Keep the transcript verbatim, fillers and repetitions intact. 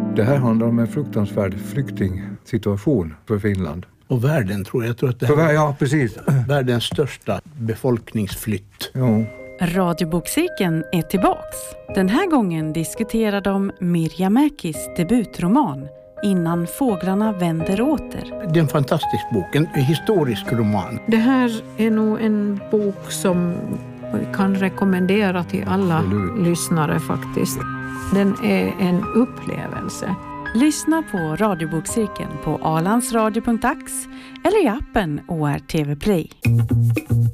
Det här handlar om en fruktansvärd flyktingsituation för Finland. Och världen tror jag. jag tror att det här för, ja, precis. Världens största befolkningsflytt. Ja. Radiobokcirkeln är tillbaks. Den här gången diskuterar de Mirja Mäkis debutroman Innan fåglarna vänder åter. Det är en fantastisk bok, en historisk roman. Det här är nog en bok som vi kan rekommendera till alla Absolut. lyssnare faktiskt. Den är en upplevelse. Lyssna på Radiobokcirkeln på alandsradio punkt ax eller i appen O R T V Play.